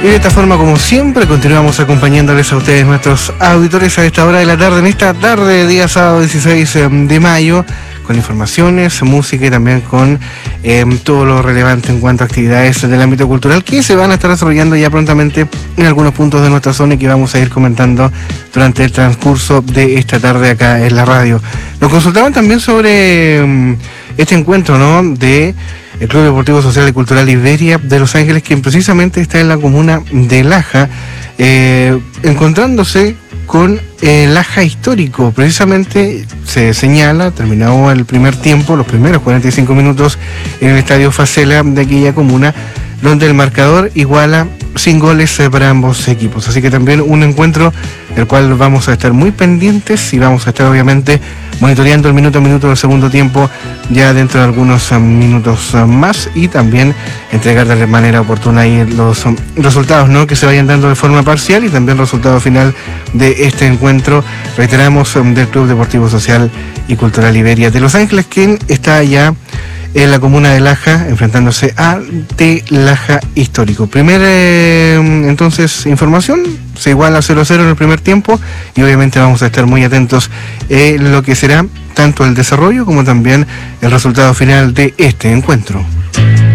Y de esta forma, como siempre, continuamos acompañándoles a ustedes, nuestros auditores, a esta hora de la tarde, en esta tarde de día sábado 16 de mayo, con informaciones, música y también con todo lo relevante en cuanto a actividades del ámbito cultural que se van a estar desarrollando ya prontamente en algunos puntos de nuestra zona y que vamos a ir comentando durante el transcurso de esta tarde acá en la radio. Nos consultaban también sobre este encuentro, ¿no?, de el Club Deportivo Social y Cultural Iberia de Los Ángeles, quien precisamente está en la comuna de Laja, encontrándose con Laja Histórico. Precisamente se señala, terminado el primer tiempo, los primeros 45 minutos en el Estadio Facela de aquella comuna, donde el marcador iguala sin goles para ambos equipos. Así que también un encuentro del cual vamos a estar muy pendientes y vamos a estar obviamente monitoreando el minuto a minuto del segundo tiempo ya dentro de algunos minutos más, y también entregar de manera oportuna ahí los resultados, ¿no?, que se vayan dando de forma parcial, y también el resultado final de este encuentro, reiteramos, del Club Deportivo Social y Cultural Iberia de Los Ángeles, quien está allá en la comuna de Laja, enfrentándose a Laja Histórico. Entonces, información, se iguala a 0-0 en el primer tiempo, y obviamente vamos a estar muy atentos en lo que será tanto el desarrollo como también el resultado final de este encuentro.